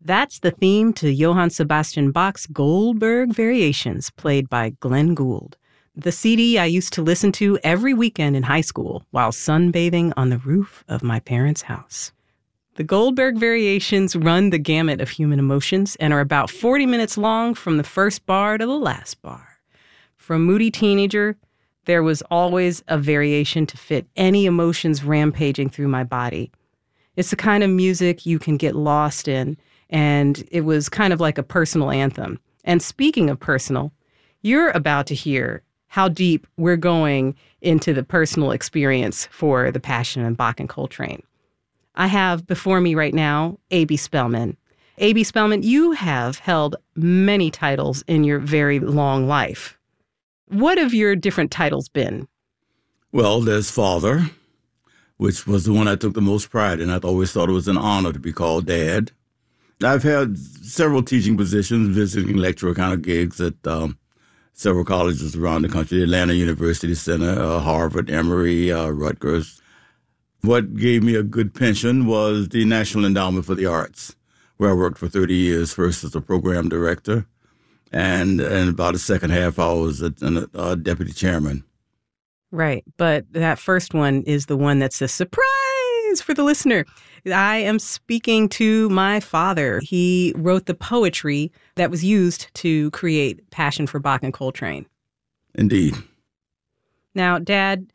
That's the theme to Johann Sebastian Bach's Goldberg Variations, played by Glenn Gould. The CD I used to listen to every weekend in high school while sunbathing on the roof of my parents' house. The Goldberg Variations run the gamut of human emotions and are about 40 minutes long from the first bar to the last bar. From Moody Teenager, there was always a variation to fit any emotions rampaging through my body. It's the kind of music you can get lost in, and it was kind of like a personal anthem. And speaking of personal, you're about to hear how deep we're going into the personal experience for The Passion in Bach and Coltrane. I have before me right now A.B. Spellman. A.B. Spellman, you have held many titles in your very long life. What have your different titles been? Well, there's Father, which was the one I took the most pride in. I always thought it was an honor to be called Dad. I've had several teaching positions, visiting lecturer kind of gigs at several colleges around the country, Atlanta University Center, Harvard, Emory, Rutgers. What gave me a good pension was the National Endowment for the Arts, where I worked for 30 years, first as a program director, and in about the second half, I was a deputy chairman. Right, but that first one is the one that's a surprise for the listener. I am speaking to my father. He wrote the poetry that was used to create Passion for Bach and Coltrane. Indeed. Now, Dad,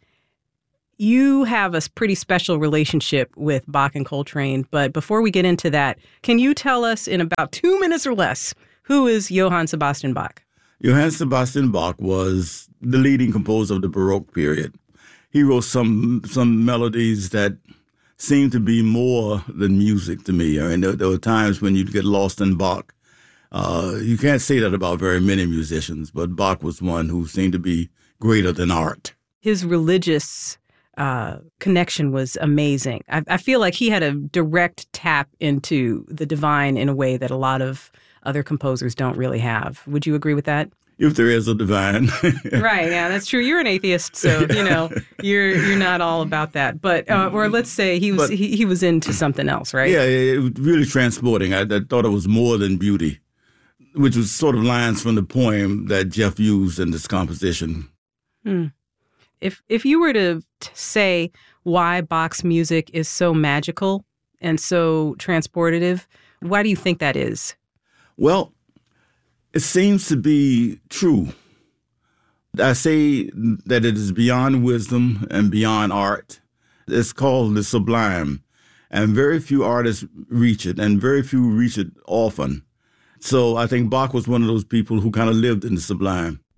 you have a pretty special relationship with Bach and Coltrane, but before we get into that, can you tell us in about 2 minutes or less, who is Johann Sebastian Bach? Johann Sebastian Bach was the leading composer of the Baroque period. He wrote some melodies that seemed to be more than music to me. I mean, there were times when you'd get lost in Bach. You can't say that about very many musicians, but Bach was one who seemed to be greater than art. His religious connection was amazing. I feel like he had a direct tap into the divine in a way that a lot of other composers don't really have. Would you agree with that? If there is a divine. Right, yeah, that's true. You're an atheist, so, you're not all about that. But, or let's say he was into something else, right? Yeah, it was really transporting. I thought it was more than beauty, which was sort of lines from the poem that Jeff used in this composition. If you were to say why Bach's music is so magical and so transportative, why do you think that is? Well, it seems to be true. I say that it is beyond wisdom and beyond art. It's called the sublime, and very few artists reach it, and very few reach it often. So I think Bach was one of those people who kind of lived in the sublime.